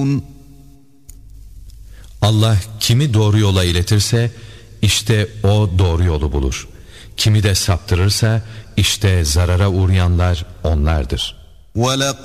Allah kimi doğru yola iletirse işte o doğru yolu bulur. Kimi de saptırırsa işte zarara uğrayanlar onlardır.